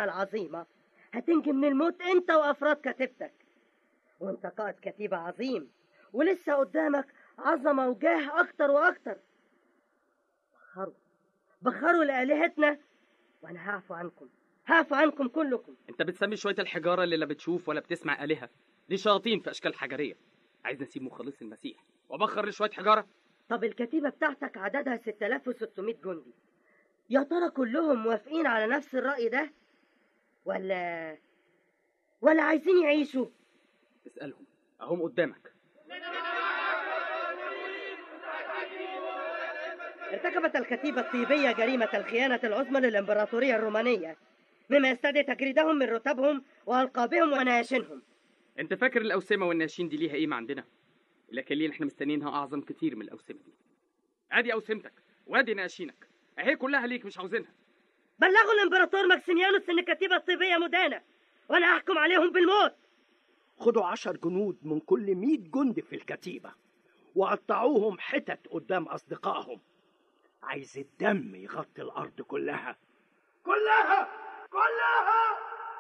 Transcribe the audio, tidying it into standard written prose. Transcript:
المعركة العظيمة هتنجي من الموت انت وافراد كتيبتك، وانت قائد كتيبة عظيم ولسه قدامك عظمة وجاه اكتر واكتر. بخروا لآلهتنا وانا هعفو عنكم كلكم. انت بتسمي شوية الحجارة اللي لا بتشوف ولا بتسمع آلهة دي شياطين في اشكال حجرية، عايز نسيب مخلص المسيح وبخر لشوية حجارة؟ طب الكتيبة بتاعتك عددها 6600 جندي، يا ترى كلهم موافقين على نفس الرأي ده ولا عايزين يعيشوا؟ اسألهم اهم قدامك. ارتكبت الكتيبة الطيبية جريمة الخيانة العظمى للإمبراطورية الرومانية، مما يستدعي تجريدهم من رتبهم وألقابهم ونياشينهم. انت فاكر الأوسمة والنياشين دي ليها ايه ما عندنا؟ لكن اللي احنا مستنيينها أعظم كتير من الأوسمة دي. ادي أوسمتك وادي نياشينك اهي كلها ليك، مش عاوزينها. بلغوا الإمبراطور ماكسيميانوس إن الكتيبة الطيبية مدانة وأنا أحكم عليهم بالموت. خدوا 10 جنود من كل 100 جندي في الكتيبة وقطعوهم حتت قدام أصدقائهم. عايز الدم يغطي الأرض كلها كلها كلها.